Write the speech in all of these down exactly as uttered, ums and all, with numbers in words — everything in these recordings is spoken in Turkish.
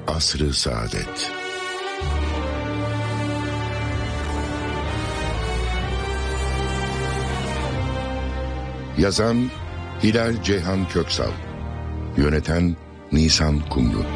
Asr-ı Saadet. Yazan Hilal Ceyhan Köksal, yöneten Nisan Kumru.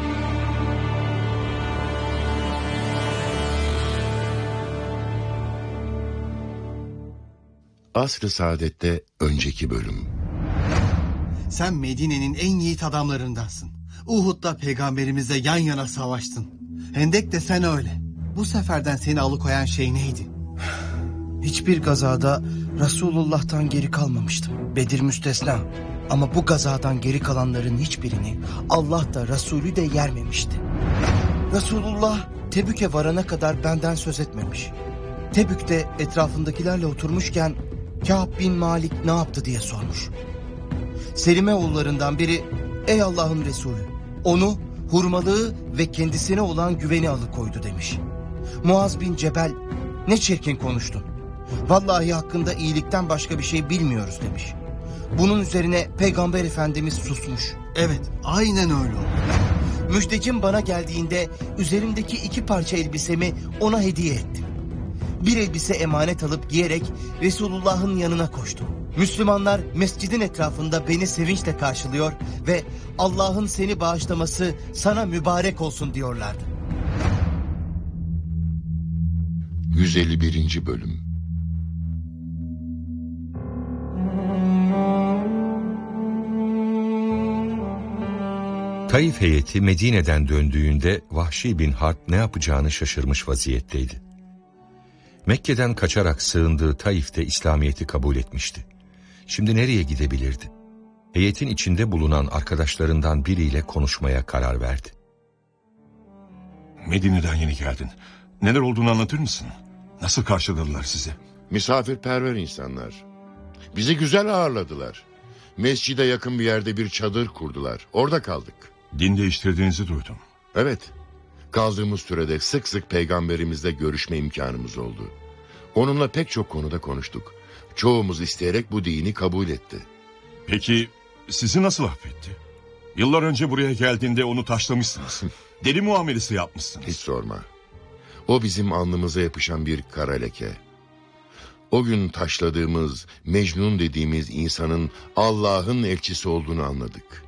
Asr-ı Saadet'te önceki bölüm. Sen Medine'nin en yiğit adamlarındansın. Uhud'da peygamberimizle yan yana savaştın. Hendek de sen öyle. Bu seferden seni alıkoyan şey neydi? Hiçbir gazada Resulullah'tan geri kalmamıştım. Bedir müstesna. Ama bu gazadan geri kalanların hiçbirini Allah da Resulü de yermemişti. Resulullah Tebük'e varana kadar benden söz etmemiş. Tebük'te etrafındakilerle oturmuşken Kâb bin Malik ne yaptı diye sormuş. Selime oğullarından biri, ey Allah'ın Resulü, onu hurmalığı ve kendisine olan güveni alıkoydu demiş. Muaz bin Cebel, ne çirkin konuştun. Vallahi hakkında iyilikten başka bir şey bilmiyoruz demiş. Bunun üzerine Peygamber Efendimiz susmuş. Evet, aynen öyle oldu. Müjdecim bana geldiğinde üzerimdeki iki parça elbisemi ona hediye ettim. Bir elbise emanet alıp giyerek Resulullah'ın yanına koştum. Müslümanlar mescidin etrafında beni sevinçle karşılıyor ve Allah'ın seni bağışlaması sana mübarek olsun diyorlardı. yüz elli birinci Bölüm. Taif heyeti Medine'den döndüğünde Vahşi bin Harp ne yapacağını şaşırmış vaziyetteydi. Mekke'den kaçarak sığındığı Taif'te İslamiyet'i kabul etmişti. Şimdi nereye gidebilirdi? Heyetin içinde bulunan arkadaşlarından biriyle konuşmaya karar verdi. Medine'den yeni geldin. Neler olduğunu anlatır mısın? Nasıl karşıladılar sizi? Misafirperver insanlar. Bizi güzel ağırladılar. Mescide yakın bir yerde bir çadır kurdular. Orada kaldık. Din değiştirdiğinizi duydum. Evet. Kaldığımız sürede sık sık peygamberimizle görüşme imkanımız oldu. Onunla pek çok konuda konuştuk. Çoğumuz isteyerek bu dini kabul etti. Peki sizi nasıl affetti? Yıllar önce buraya geldiğinde onu taşlamışsınız. Deli muamelesi yapmışsınız. Hiç sorma. O bizim alnımıza yapışan bir kara leke. O gün taşladığımız, Mecnun dediğimiz insanın Allah'ın elçisi olduğunu anladık.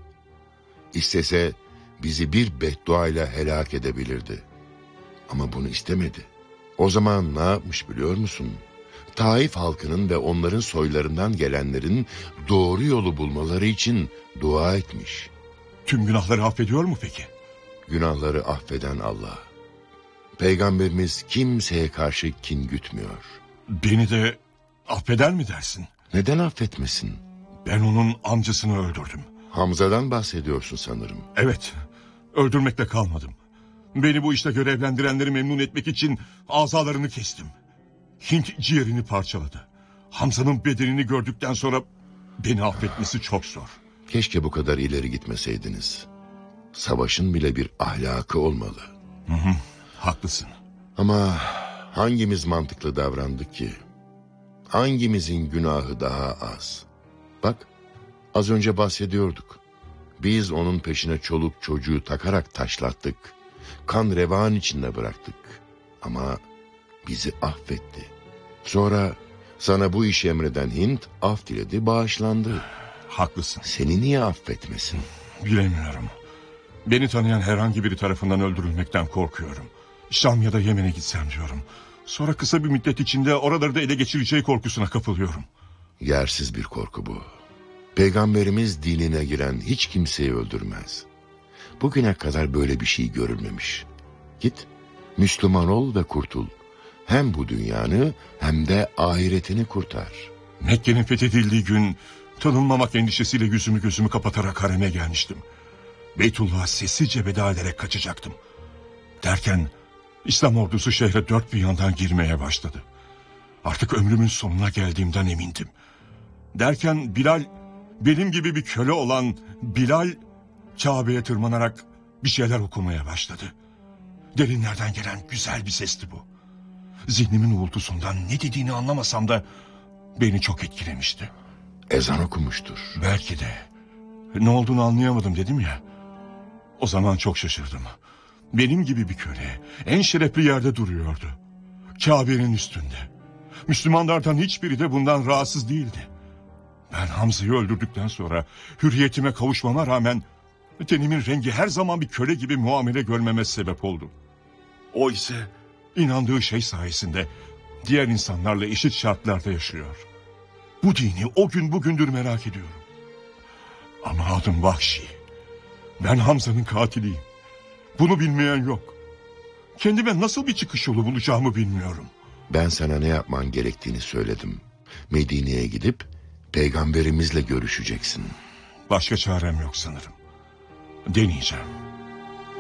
İstese bizi bir bedduayla helak edebilirdi. Ama bunu istemedi. O zaman ne yapmış biliyor musun? Taif halkının ve onların soylarından gelenlerin doğru yolu bulmaları için dua etmiş. Tüm günahları affediyor mu peki? Günahları affeden Allah. Peygamberimiz kimseye karşı kin gütmüyor. Beni de affeder mi dersin? Neden affetmesin? Ben onun amcasını öldürdüm. Hamza'dan bahsediyorsun sanırım. Evet, öldürmekle kalmadım. Beni bu işte görevlendirenleri memnun etmek için azalarını kestim. Hint ciğerini parçaladı. Hamza'nın bedenini gördükten sonra beni affetmesi çok zor. Keşke bu kadar ileri gitmeseydiniz. Savaşın bile bir ahlakı olmalı. Hı hı, haklısın. Ama hangimiz mantıklı davrandık ki? Hangimizin günahı daha az? Bak, az önce bahsediyorduk. Biz onun peşine çoluk çocuğu takarak taşlattık. Kan revan içinde bıraktık. Ama bizi affetti. Sonra sana bu işi emreden Hint af diledi, bağışlandı. Haklısın. Seni niye affetmesin? Bilemiyorum. Beni tanıyan herhangi biri tarafından öldürülmekten korkuyorum. Şam ya da Yemen'e gitsem diyorum. Sonra kısa bir müddet içinde oraları da ele geçireceği korkusuna kapılıyorum. Yersiz bir korku bu. Peygamberimiz dinine giren hiç kimseyi öldürmez. Bugüne kadar böyle bir şey görülmemiş. Git, Müslüman ol ve kurtul. Hem bu dünyanı hem de ahiretini kurtar. Mekke'nin fethedildiği gün tanınmamak endişesiyle yüzümü gözümü kapatarak hareme gelmiştim. Beytullah'a sessizce veda ederek kaçacaktım. Derken İslam ordusu şehre dört bir yandan girmeye başladı. Artık ömrümün sonuna geldiğimden emindim. Derken Bilal, benim gibi bir köle olan Bilal, Kabe'ye tırmanarak bir şeyler okumaya başladı. Derinlerden gelen güzel bir sesti bu. Zihnimin uğultusundan ne dediğini anlamasam da beni çok etkilemişti. Ezan okumuştur. Belki de. Ne olduğunu anlayamadım dedim ya. O zaman çok şaşırdım. benim gibi bir köle en şerefli yerde duruyordu. Kabe'nin üstünde. Müslümanlardan hiçbiri de bundan rahatsız değildi. Ben Hamza'yı öldürdükten sonra hürriyetime kavuşmama rağmen tenimin rengi her zaman bir köle gibi muamele görmeme sebep oldu. O ise inandığı şey sayesinde diğer insanlarla eşit şartlarda yaşıyor. Bu dini o gün bugündür merak ediyorum. Ama adım Vahşi. Ben Hamza'nın katiliyim. Bunu bilmeyen yok. Kendime nasıl bir çıkış yolu bulacağımı bilmiyorum. Ben sana ne yapman gerektiğini söyledim. Medine'ye gidip peygamberimizle görüşeceksin. Başka çarem yok sanırım. Deneyeceğim.